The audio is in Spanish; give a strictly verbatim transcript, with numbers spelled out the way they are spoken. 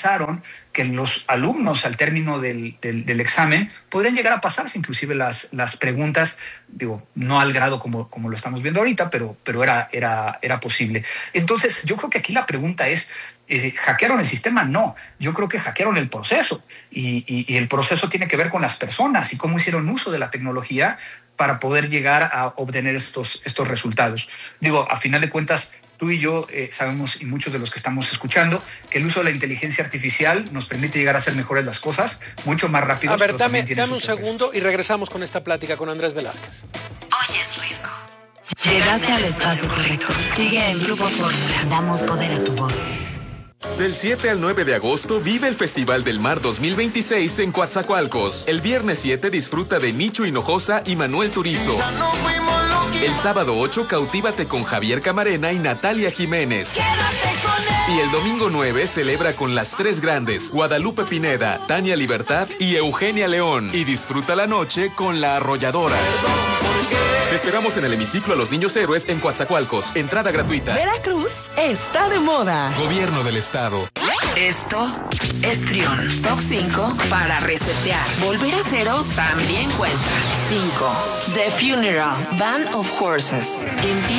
pensaron que los alumnos al término del, del, del examen podrían llegar a pasarse inclusive las, las preguntas, digo, no al grado como, como lo estamos viendo ahorita, pero, pero era, era, era posible. Entonces, yo creo que aquí la pregunta es, eh, ¿hackearon el sistema? No, yo creo que hackearon el proceso y, y, y el proceso tiene que ver con las personas y cómo hicieron uso de la tecnología para poder llegar a obtener estos, estos resultados. Digo, a final de cuentas, tú y yo eh, sabemos, y muchos de los que estamos escuchando, que el uso de la inteligencia artificial nos permite llegar a hacer mejores las cosas, mucho más rápido. A ver, dame, dame un segundo y regresamos con esta plática con Andrés Velázquez. Oye, es Risco. Llegaste al espacio correcto. Sigue el Grupo Fórmula. Damos poder a tu voz. Del siete al nueve de agosto vive el Festival del Mar dos mil veintiséis en Coatzacoalcos. El viernes siete disfruta de Nicho Hinojosa y Manuel Turizo. El sábado ocho cautívate con Javier Camarena y Natalia Jiménez. Y el domingo nueve celebra con las tres grandes, Guadalupe Pineda, Tania Libertad y Eugenia León. Y disfruta la noche con La Arrolladora. Te esperamos en el hemiciclo a los Niños Héroes en Coatzacoalcos. Entrada gratuita. Veracruz está de moda. Gobierno del Estado. Esto es Trión. Top cinco para resetear. Volver a cero también cuenta. cinco. The Funeral. Band of Horses. Empieza